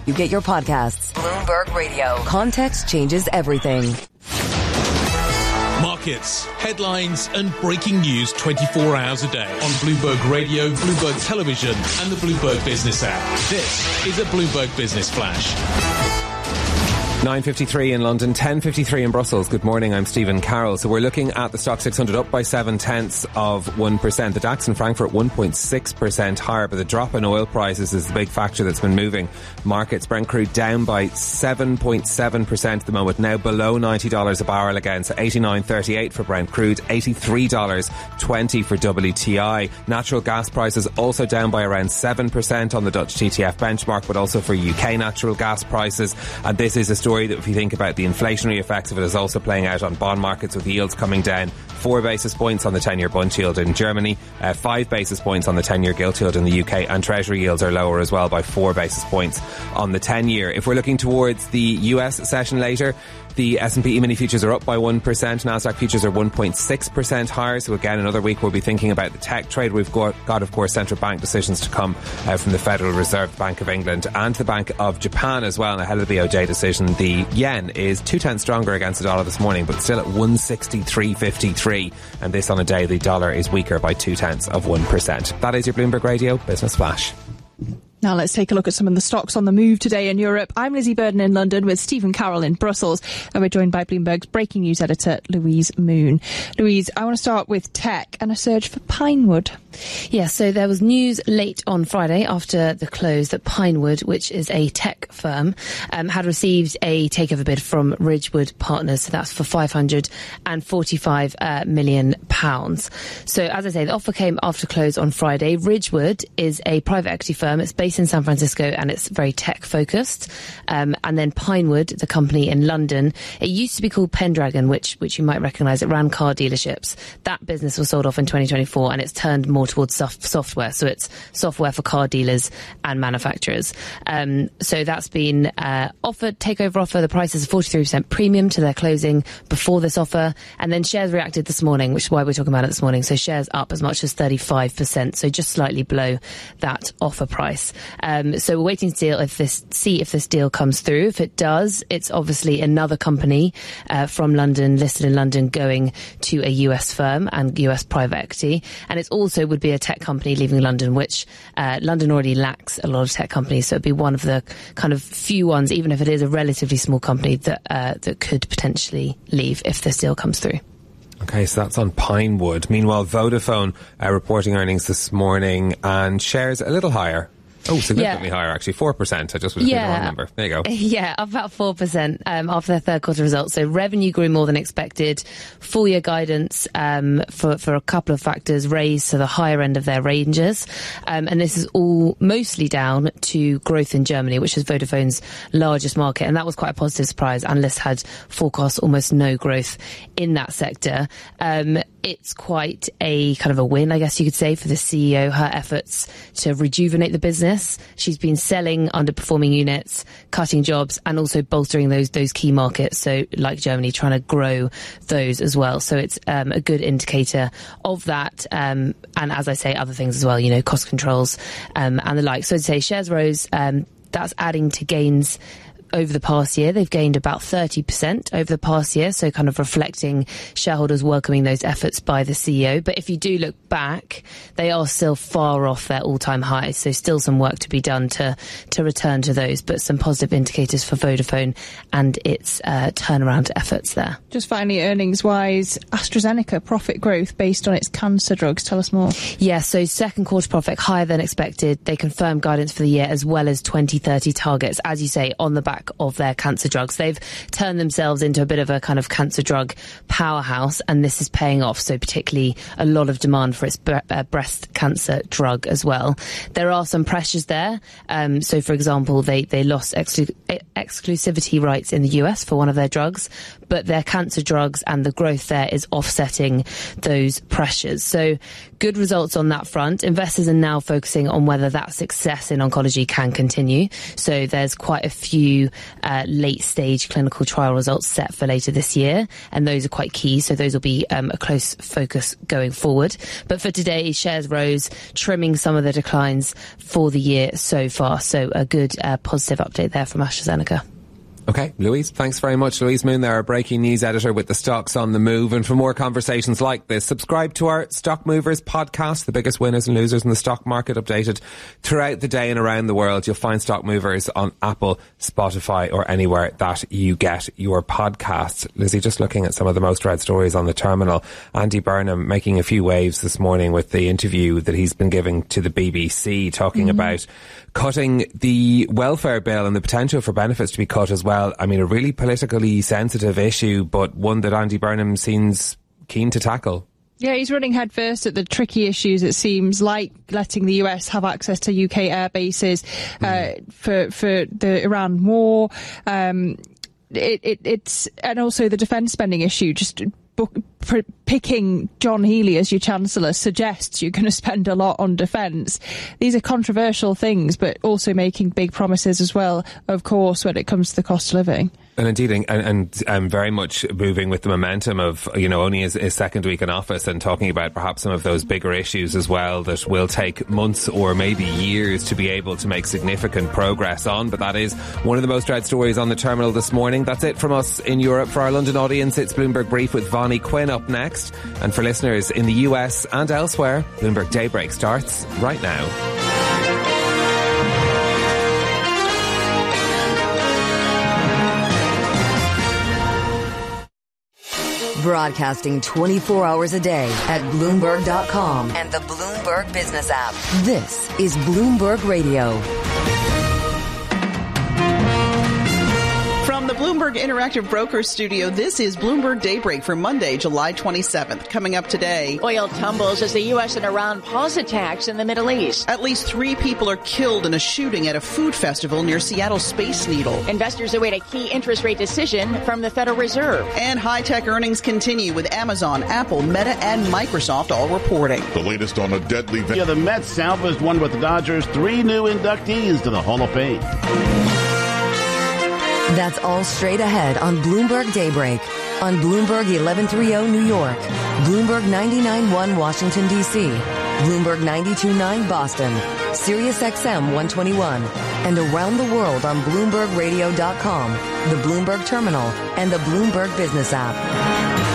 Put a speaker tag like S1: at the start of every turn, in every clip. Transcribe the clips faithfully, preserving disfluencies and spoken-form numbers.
S1: you get your podcasts. Bloomberg Radio. Context changes everything.
S2: Markets, headlines and breaking news twenty-four hours a day on Bloomberg Radio, Bloomberg Television and the Bloomberg Business app. This is a Bloomberg Business Flash.
S3: nine fifty-three in London, ten fifty-three in Brussels. Good morning, I'm Stephen Carroll. So we're looking at the Stock six hundred up by seven tenths of one percent. The DAX in Frankfurt one point six percent higher, but the drop in oil prices is the big factor that's been moving markets. Brent crude down by seven point seven percent at the moment, now below ninety dollars a barrel again. So eighty-nine thirty-eight for Brent crude, eighty-three twenty for W T I. Natural gas prices also down by around seven percent on the Dutch T T F benchmark, but also for U K natural gas prices. And this is a story that, if you think about the inflationary effects of it, is also playing out on bond markets, with yields coming down four basis points on the ten-year Bund yield in Germany, uh, five basis points on the ten-year gilt yield in the U K, and Treasury yields are lower as well by four basis points on the ten-year. If we're looking towards the U S session later, the S and P E-mini futures are up by one percent. NASDAQ futures are one point six percent higher. So again, another week we'll be thinking about the tech trade. We've got, got of course, central bank decisions to come uh, from the Federal Reserve Bank of England and the Bank of Japan as well. And ahead of the B O J decision, the yen is two tenths stronger against the dollar this morning, but still at one sixty-three fifty-three. And this on a day the dollar is weaker by two tenths of one percent. That is your Bloomberg Radio Business Flash.
S4: Now let's take a look at some of the stocks on the move today in Europe. I'm Lizzie Burden in London with Stephen Carroll in Brussels, and we're joined by Bloomberg's breaking news editor, Louise Moon. Louise, I want to start with tech and a surge for Pinewood.
S5: Yeah, so there was news late on Friday after the close that Pinewood, which is a tech firm, um, had received a takeover bid from Ridgewood Partners. So that's for five hundred forty-five uh, million pounds. So as I say, the offer came after close on Friday. Ridgewood is a private equity firm. It's based in San Francisco and it's very tech focused. Um, and then Pinewood, the company in London, it used to be called Pendragon, which which you might recognise. It ran car dealerships. That business was sold off in twenty twenty-four and it's turned more towards soft software. So it's software for car dealers and manufacturers. Um, so that's been uh, offered, takeover offer. The price is a forty-three percent premium to their closing before this offer. And then shares reacted this morning, which is why we're talking about it this morning. So shares up as much as thirty-five percent. So just slightly below that offer price. Um, so we're waiting to see if this, see if this deal comes through. If it does, it's obviously another company uh, from London, listed in London, going to a U S firm and U S private equity. And it also would be a tech company leaving London, which uh, London already lacks a lot of tech companies. So it'd be one of the kind of few ones, even if it is a relatively small company, that uh, that could potentially leave if this deal comes through.
S3: Okay, so that's on Pinewood. Meanwhile, Vodafone uh, reporting earnings this morning and shares a little higher. Oh, significantly yeah. higher, actually. four percent. I just was yeah. the wrong number. There you go.
S5: Yeah, about four percent um, after their third quarter results. So revenue grew more than expected. Full year guidance um, for, for a couple of factors raised to the higher end of their ranges. Um, and this is all mostly down to growth in Germany, which is Vodafone's largest market. And that was quite a positive surprise. Analysts had forecast almost no growth in that sector. Um, it's quite a kind of a win, I guess you could say, for the C E O, her efforts to rejuvenate the business. She's been selling underperforming units, cutting jobs, and also bolstering those those key markets. So, like Germany, trying to grow those as well. So it's um, a good indicator of that. Um, and as I say, other things as well, you know, cost controls um, and the like. So I'd say shares rose. Um, that's adding to gains over the past year. They've gained about thirty percent over the past year, so kind of reflecting shareholders welcoming those efforts by the C E O. But if you do look back, they are still far off their all-time highs, so still some work to be done to to return to those, but some positive indicators for Vodafone and its uh, turnaround efforts there.
S4: Just finally, earnings-wise, AstraZeneca profit growth based on its cancer drugs. Tell us more.
S5: Yeah, so second quarter profit higher than expected. They confirmed guidance for the year as well as twenty thirty targets, as you say, on the back of their cancer drugs. They've turned themselves into a bit of a kind of cancer drug powerhouse, and this is paying off. So particularly a lot of demand for its bre- uh, breast cancer drug as well. There are some pressures there. Um, so for example, they, they lost exclu- exclusivity rights in the U S for one of their drugs, but their cancer drugs and the growth there is offsetting those pressures. So good results on that front. Investors are now focusing on whether that success in oncology can continue. So there's quite a few few uh, late-stage clinical trial results set for later this year, and those are quite key, so those will be um, a close focus going forward. But for today, shares rose, trimming some of the declines for the year so far, so a good uh, positive update there from AstraZeneca.
S3: Okay, Louise, thanks very much. Louise Moon there, our breaking news editor with the stocks on the move. And for more conversations like this, subscribe to our Stock Movers podcast, the biggest winners and losers in the stock market, updated throughout the day and around the world. You'll find Stock Movers on Apple, Spotify, or anywhere that you get your podcasts. Lizzie, just looking at some of the most read stories on the terminal. Andy Burnham making a few waves this morning with the interview that he's been giving to the B B C, talking mm-hmm. about cutting the welfare bill and the potential for benefits to be cut as well. I mean, a really politically sensitive issue, but one that Andy Burnham seems keen to tackle.
S4: Yeah, he's running headfirst at the tricky issues, it seems, like letting the U S have access to U K air bases uh, mm. for, for the Iran war. Um, it, it, it's and also the defence spending issue, just book, pr- picking John Healey as your Chancellor suggests you're going to spend a lot on defence. These are controversial things, but also making big promises as well, of course, when it comes to the cost of living.
S3: And indeed, and, and um, very much moving with the momentum of, you know, only his, his second week in office, and talking about perhaps some of those bigger issues as well that will take months or maybe years to be able to make significant progress on. But that is one of the most read stories on the terminal this morning. That's it from us in Europe. For our London audience, it's Bloomberg Brief with Vonnie Quinn up next. And for listeners in the U S and elsewhere, Bloomberg Daybreak starts right now.
S1: Broadcasting twenty-four hours a day at Bloomberg dot com and the Bloomberg Business app. This is Bloomberg Radio.
S6: From the Bloomberg Interactive Brokers Studio, this is Bloomberg Daybreak for Monday, July twenty-seventh. Coming up today,
S7: oil tumbles as the U S and Iran pause attacks in the Middle East.
S6: At least three people are killed in a shooting at a food festival near Seattle Space Needle.
S7: Investors await a key interest rate decision from the Federal Reserve.
S6: And high-tech earnings continue with Amazon, Apple, Meta, and Microsoft all reporting.
S8: The latest on a deadly... Va-
S9: yeah, the Mets salvaged one with the Dodgers. Three new inductees to the Hall of Fame.
S1: That's all straight ahead on Bloomberg Daybreak. On Bloomberg eleven thirty New York, Bloomberg ninety-nine point one Washington, D C, Bloomberg ninety-two point nine Boston, Sirius X M one twenty-one, and around the world on Bloomberg Radio dot com, the Bloomberg Terminal, and the Bloomberg Business app.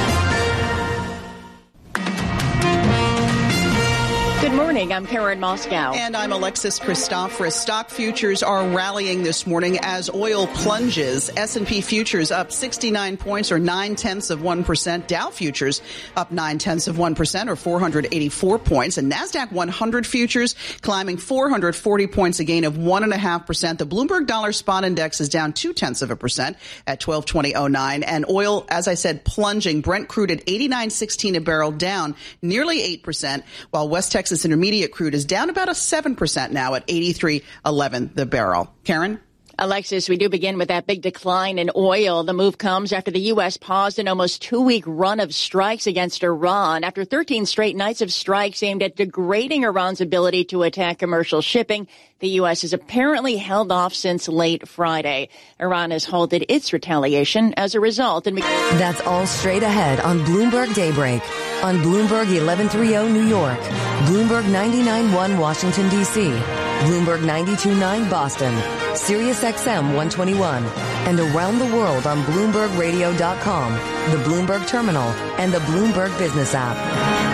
S7: Good morning. I'm Karen Moscow.
S6: And I'm Alexis Christophorous. Stock futures are rallying this morning as oil plunges. S and P futures up sixty-nine points or nine-tenths of one percent. Dow futures up nine-tenths of one percent or four hundred eighty-four points. And NASDAQ one hundred futures climbing four hundred forty points, a gain of one point five percent. The Bloomberg Dollar Spot Index is down two-tenths of a percent at twelve twenty oh nine. And oil, as I said, plunging. Brent crude at eighty-nine sixteen a barrel, down nearly eight percent, while West Texas Intermediate crude is down about a seven percent now at eighty-three eleven the barrel. Karen?
S7: Alexis, we do begin with that big decline in oil. The move comes after the U S paused an almost two-week run of strikes against Iran. After thirteen straight nights of strikes aimed at degrading Iran's ability to attack commercial shipping, the U S has apparently held off since late Friday. Iran has halted its retaliation as a result. And we-
S1: That's all straight ahead on Bloomberg Daybreak. On Bloomberg eleven thirty New York, Bloomberg ninety-nine point one Washington, D C, Bloomberg ninety-two point nine Boston, Sirius X M one twenty-one, and around the world on Bloomberg Radio dot com, the Bloomberg Terminal, and the Bloomberg Business app.